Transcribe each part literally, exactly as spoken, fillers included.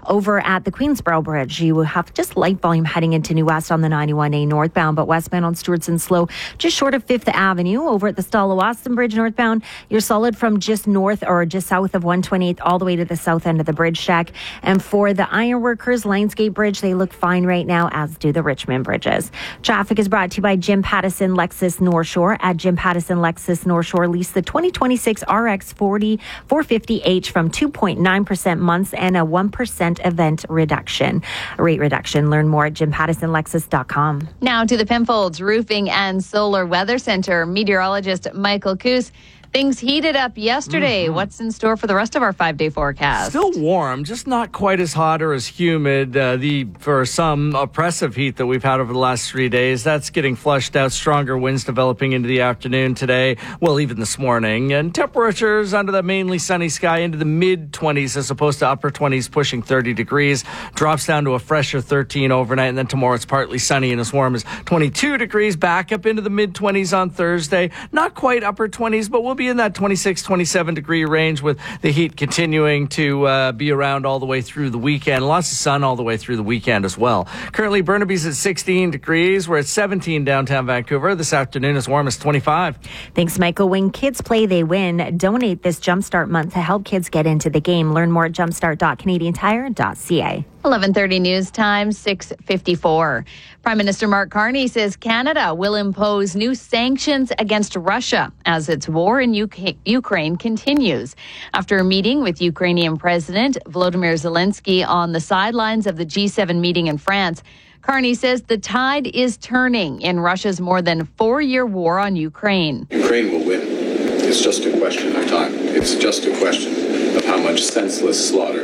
Over at the Queensboro Bridge, you will have just light volume heading into New West on the ninety-one A northbound, but westbound on Stewardson slow just short of Fifth Avenue. Over at the Stala-Waston Bridge northbound, you're solid from just north or just south of one twenty-eighth all the way to the south end of the bridge deck. And for the Ironworkers Lionsgate Bridge, they look fine right now, as do the Richmond bridges. Traffic is brought to you by Jim Pattison Lexus North Shore. At Jim Pattison Lexus North Shore, lease the twenty twenty-six R X forty four fifty H from two point nine percent months and a one percent event reduction. Rate reduction. Learn more at jim pattison lexus dot com. Now to the Penfolds Roofing and Solar Weather Center. Meteorologist Michael Coos. Things heated up yesterday. Mm-hmm. What's in store for the rest of our five-day forecast? Still warm, just not quite as hot or as humid. Uh, the for some oppressive heat that we've had over the last three days, that's getting flushed out. Stronger winds developing into the afternoon today. Well, even this morning. And temperatures under the mainly sunny sky into the mid-twenties as opposed to upper twenties, pushing thirty degrees. Drops down to a fresher thirteen overnight. And then tomorrow it's partly sunny and as warm as twenty-two degrees. Back up into the mid-twenties on Thursday. Not quite upper twenties, but we'll be in that twenty-six, twenty-seven degree range with the heat continuing to uh, be around all the way through the weekend. Lots of sun all the way through the weekend as well. Currently, Burnaby's at sixteen degrees. We're at seventeen downtown Vancouver. This afternoon as warm as twenty-five. Thanks, Michael. When kids play, they win. Donate this Jumpstart month to help kids get into the game. Learn more at jumpstart dot canadian tire dot c a. eleven thirty news time, six fifty-four. Prime Minister Mark Carney says Canada will impose new sanctions against Russia as its war in U K- Ukraine continues. After a meeting with Ukrainian President Volodymyr Zelensky on the sidelines of the G seven meeting in France, Carney says the tide is turning in Russia's more than four-year war on Ukraine. Ukraine will win. It's just a question of time. It's just a question of how much senseless slaughter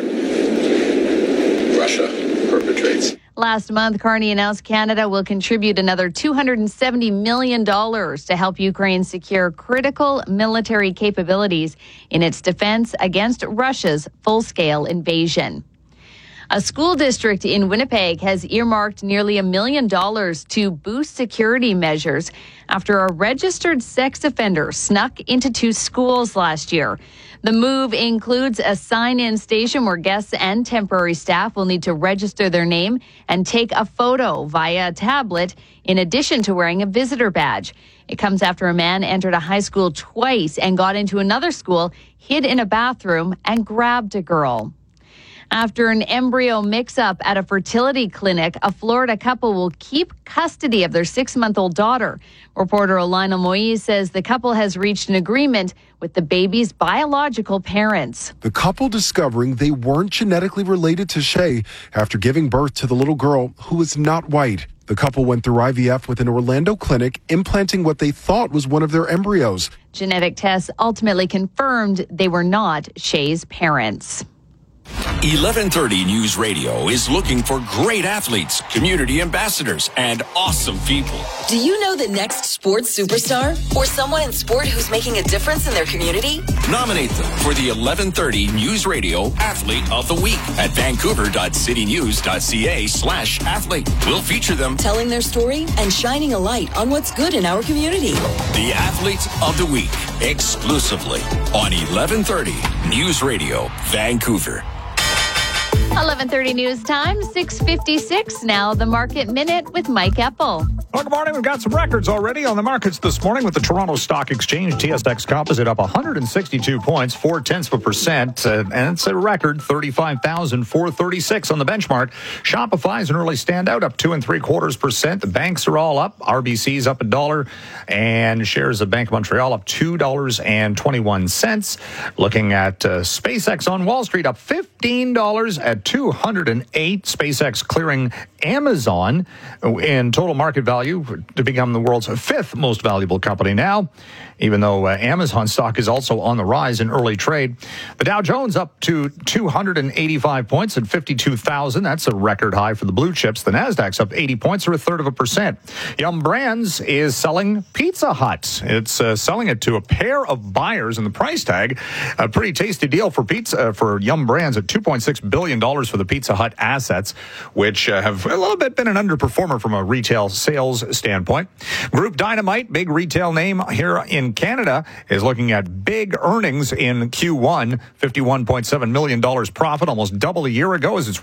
Russia perpetrates. Last month, Carney announced Canada will contribute another two hundred seventy million dollars to help Ukraine secure critical military capabilities in its defense against Russia's full-scale invasion. A school district in Winnipeg has earmarked nearly a million dollars to boost security measures after a registered sex offender snuck into two schools last year. The move includes a sign-in station where guests and temporary staff will need to register their name and take a photo via a tablet, in addition to wearing a visitor badge. It comes after a man entered a high school twice and got into another school, hid in a bathroom, and grabbed a girl. After an embryo mix-up at a fertility clinic, a Florida couple will keep custody of their six-month-old daughter. Reporter Lionel Moise says the couple has reached an agreement with the baby's biological parents. The couple discovering they weren't genetically related to Shay after giving birth to the little girl who was not white. The couple went through I V F with an Orlando clinic, implanting what they thought was one of their embryos. Genetic tests ultimately confirmed they were not Shay's parents. eleven thirty News Radio is looking for great athletes, community ambassadors, and awesome people. Do you know the next sports superstar or someone in sport who's making a difference in their community? Nominate them for the eleven thirty News Radio Athlete of the Week at vancouver dot city news dot c a slash athlete. We'll feature them telling their story and shining a light on what's good in our community. The Athlete of the Week, exclusively on eleven thirty News Radio Vancouver. eleven thirty news time, six fifty-six now. The Market Minute with Mike Eppel. Well, good morning. We've got some records already on the markets this morning with the Toronto Stock Exchange. T S X Composite up one hundred sixty-two points, four tenths of a percent, uh, and it's a record thirty-five thousand four hundred thirty-six on the benchmark. Shopify is an early standout, up two and three quarters percent. The banks are all up. R B C's up a dollar, and shares of Bank of Montreal up two dollars and twenty-one cents. Looking at uh, SpaceX on Wall Street, up fifteen dollars at two hundred eight. SpaceX clearing Amazon in total market value to become the world's fifth most valuable company now, even though uh, Amazon stock is also on the rise in early trade. The Dow Jones up to two hundred eighty-five points at fifty-two thousand. That's a record high for the blue chips. The Nasdaq's up eighty points, or a third of a percent. Yum Brands is selling Pizza Hut. It's uh, selling it to a pair of buyers, and the price tag, a pretty tasty deal for pizza uh, for Yum Brands at two point six billion dollars for the Pizza Hut assets, which uh, have a little bit been an underperformer from a retail sales standpoint. Group Dynamite, big retail name here in Canada, is looking at big earnings in Q one, fifty-one point seven million dollars profit, almost double a year ago as its